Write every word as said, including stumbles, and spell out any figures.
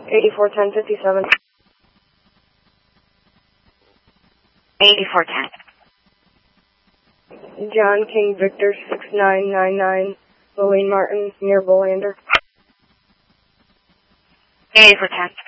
eighty-four ten fifty-seven. eighty-four ten. John King Victor six nine nine nine, Lillian Martin, near Bolander. eighty-four ten.